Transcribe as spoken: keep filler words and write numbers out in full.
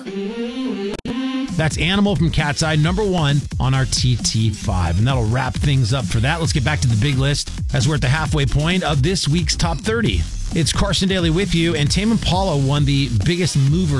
That's Animal from Cat's Eye, number one on our T T five. And that'll wrap things up for that. Let's get back to the big list as we're at the halfway point of this week's Top thirty. It's Carson Daly with you, and Tame Impala won the Biggest Mover